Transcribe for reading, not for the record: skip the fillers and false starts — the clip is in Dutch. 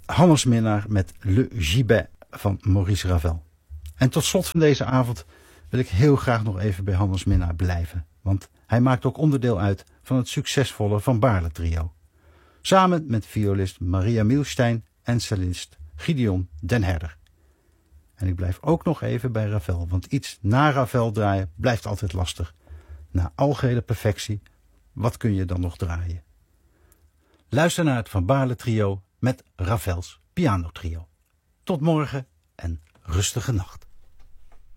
Hannes Minnaar met Le Gibet van Maurice Ravel. En tot slot van deze avond wil ik heel graag nog even bij Hannes Minnaar blijven. Want hij maakt ook onderdeel uit van het succesvolle Van Baarle trio. Samen met violist Maria Mielstein en cellist Gideon den Herder. En ik blijf ook nog even bij Ravel, want iets na Ravel draaien blijft altijd lastig. Na algehele perfectie, wat kun je dan nog draaien? Luister naar het Van Baarle trio met Ravels pianotrio. Tot morgen en rustige nacht.